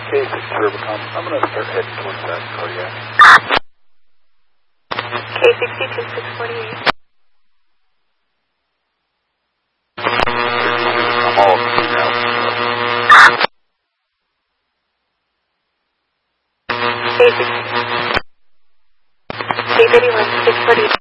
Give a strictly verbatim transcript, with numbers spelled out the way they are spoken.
K sixty-two Rubicon. I'm going to start heading towards that cardiac. K sixty-two six forty-eight. I'm all up to you now. K sixty-two. K thirty-one six forty-eight.